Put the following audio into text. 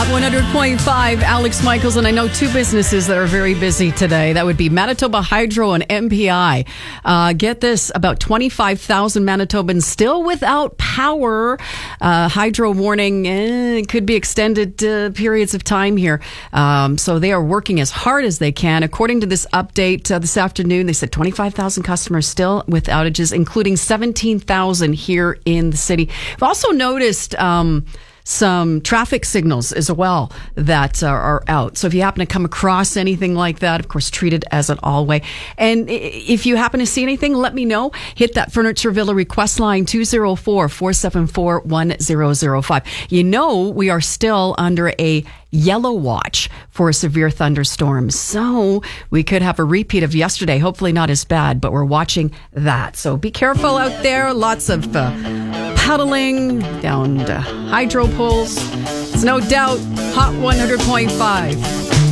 100.5, Alex Michaels, and I know two businesses that are very busy today. That would be Manitoba Hydro and MPI. Get this, about 25,000 Manitobans still without power. Hydro warning, it could be extended periods of time here. So they are working as hard as they can. According to this update this afternoon, they said 25,000 customers still with outages, including 17,000 here in the city. We've also noticed some traffic signals as well that are out. So if you happen to come across anything like that, of course, treat it as an all-way. And if you happen to see anything, let me know. Hit that Furniture Villa request line 204-474-1005. You know we are still under a yellow watch for severe thunderstorms. So we could have a repeat of yesterday. Hopefully not as bad, but we're watching that. So be careful out there. Lots of paddling down to hydro pools. It's no doubt Hot 100.5.